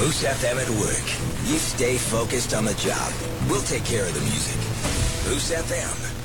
Moose FM at work. You stay focused on the job. We'll take care of the music. Moose FM.